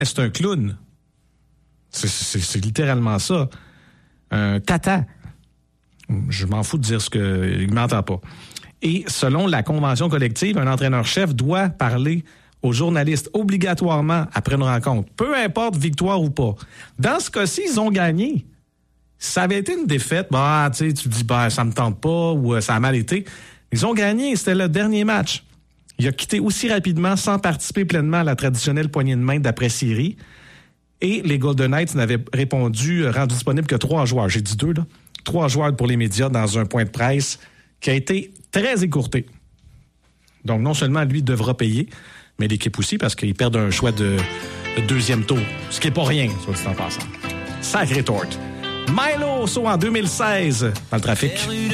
C'est un clown. C'est littéralement ça. Un tata. Je m'en fous de dire ce que... Il ne m'entend pas. Et selon la convention collective, un entraîneur-chef doit parler aux journalistes obligatoirement après une rencontre. Peu importe victoire ou pas. Dans ce cas-ci, ils ont gagné. Ça avait été une défaite. Tu dis, ça me tente pas ou ça a mal été. Ils ont gagné. C'était le dernier match. Il a quitté aussi rapidement sans participer pleinement à la traditionnelle poignée de main d'après-série. Et les Golden Knights n'avaient rendu disponible que 3 joueurs. J'ai dit 2, là. 3 joueurs pour les médias dans un point de presse qui a été très écourté. Donc, non seulement lui devra payer, mais l'équipe aussi, parce qu'ils perdent un choix de deuxième tour. Ce qui n'est pas rien, soit dit en passant. Sacré torte. Milo, en 2016, dans le trafic.